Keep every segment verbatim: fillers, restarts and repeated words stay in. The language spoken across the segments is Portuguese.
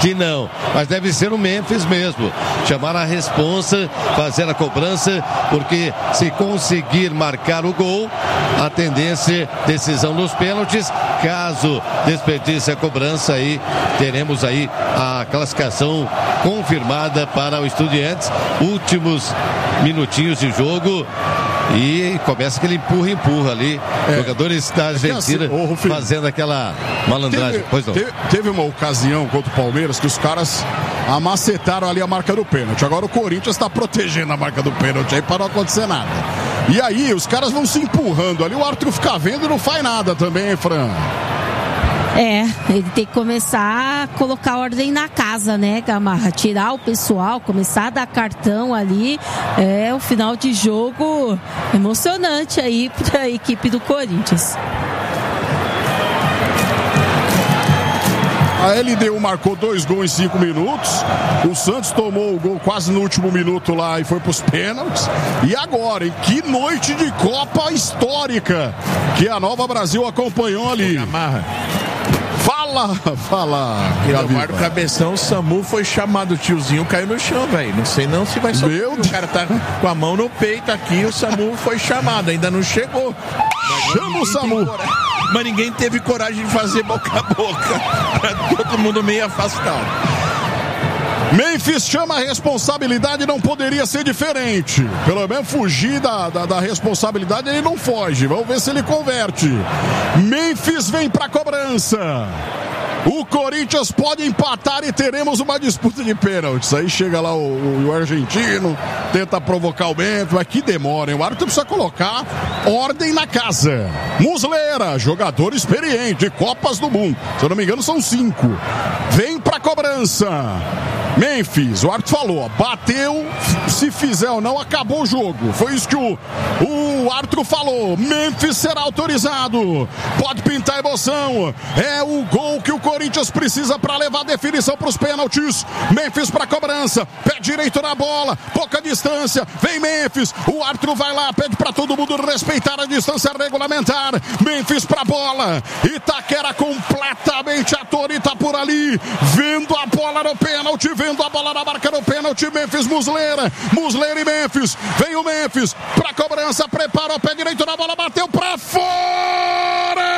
que não, mas deve ser o Memphis mesmo, chamar a responsa, fazer a cobrança, porque se conseguir marcar o gol, a tendência, decisão nos pênaltis. Caso desperdice a cobrança, aí teremos aí a classificação confirmada para o Estudiantes. Últimos minutinhos de jogo e começa aquele empurra-empurra ali. É. Jogadores da Argentina é assim, fazendo aquela malandragem. Teve, pois não. Teve, teve uma ocasião contra o Palmeiras que os caras amacetaram ali a marca do pênalti. Agora o Corinthians está protegendo a marca do pênalti aí para não acontecer nada. E aí os caras vão se empurrando ali, o árbitro fica vendo e não faz nada também, hein, Fran? É, ele tem que começar a colocar ordem na casa, né, Gamarra? Tirar o pessoal, começar a dar cartão ali. É o final de jogo emocionante aí para a equipe do Corinthians. A L D U marcou dois gols em cinco minutos. O Santos tomou o gol quase no último minuto lá e foi para os pênaltis. E agora, hein? Que noite de Copa histórica que a Nova Brasil acompanhou ali. Gamarra. Fala, fala. Levaram o cabeção, o Samu foi chamado, o tiozinho caiu no chão, velho. Não sei não se vai só. Meu o cara tá com a mão no peito aqui, o Samu foi chamado, ainda não chegou. Chama o Samu. Mas ninguém teve coragem de fazer boca a boca. Todo mundo meio afastado. Memphis chama a responsabilidade, não poderia ser diferente. Pelo menos fugir da, da, da responsabilidade, ele não foge. Vamos ver se ele converte. Memphis vem pra cobrança. O Corinthians pode empatar e teremos uma disputa de pênaltis. Aí chega lá o, o, o argentino, tenta provocar o Memphis, mas que demora, hein? O árbitro precisa colocar ordem na casa. Muslera, jogador experiente, Copas do Mundo. Se eu não me engano, são cinco. Vem pra cobrança. Memphis, o árbitro falou, bateu, se fizer ou não, acabou o jogo. Foi isso que o, o árbitro falou. Memphis será autorizado. Pode pintar emoção. É o gol que o Corinthians precisa para levar a definição para os pênaltis. Memphis para cobrança, pé direito na bola, pouca distância. Vem Memphis, o árbitro vai lá, pede para todo mundo respeitar a distância regulamentar. Memphis para bola. Itaquera completamente atônita por ali, vendo a bola no pênalti. Vendo a bola na marca do pênalti, Memphis, Muslera, Muslera e Memphis, vem o Memphis, pra cobrança, prepara o pé direito na bola, bateu pra fora!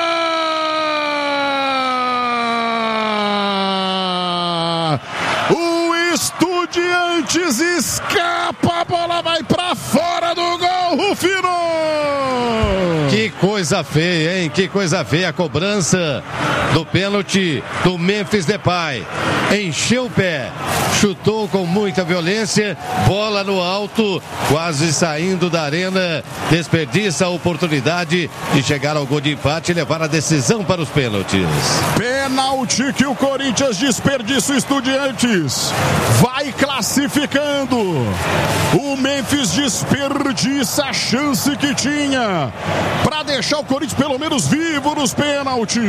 O Estudiantes escapa, a bola vai pra fora do gol, Rufino! Que coisa feia, hein? Que coisa feia a cobrança do pênalti do Memphis Depay. Encheu o pé, chutou com muita violência, bola no alto, quase saindo da arena, desperdiça a oportunidade de chegar ao gol de empate e levar a decisão para os pênaltis. Pênalti que o Corinthians desperdiça, o Estudiantes vai classificando. O Memphis desperdiça a chance que tinha para deixar o Corinthians pelo menos vivo nos pênaltis.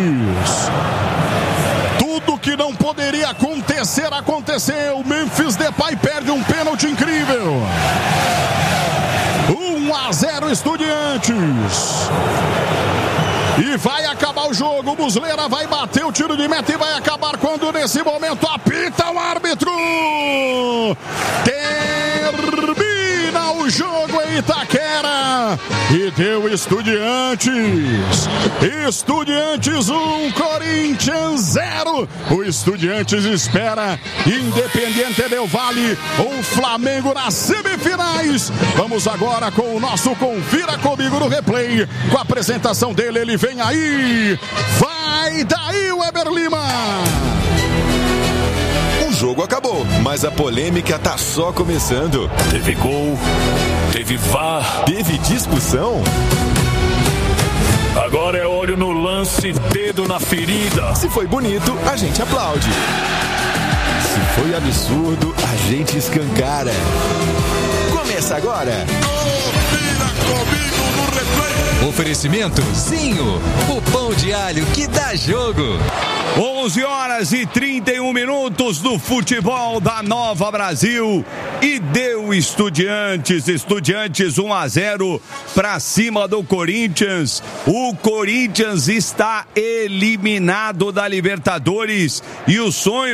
Tudo que não poderia acontecer, aconteceu. Memphis Depay perde um pênalti incrível. um a zero Estudiantes. E vai acabar o jogo. O Muslera vai bater o tiro de meta e vai acabar quando nesse momento apita o árbitro. Termina o jogo em Itaquera. E deu Estudiantes. Estudiantes um, Corinthians zero. O Estudiantes espera Independiente del Valle ou Flamengo nas semifinais. Vamos agora com o nosso Confira Comigo no Replay. Com a apresentação dele, ele vem aí. Vai daí, Weber Lima. O jogo acabou, mas a polêmica tá só começando. Teve gol, teve V A R, teve discussão. Agora é olho no lance, dedo na ferida. Se foi bonito, a gente aplaude. Se foi absurdo, a gente escancara. Começa agora. Confira Comigo no Replay. Oferecimento Zinho, o pão de alho que dá jogo. onze horas e trinta e um minutos do futebol da Nova Brasil. E deu Estudiantes, Estudiantes um a zero para cima do Corinthians. O Corinthians está eliminado da Libertadores e o sonho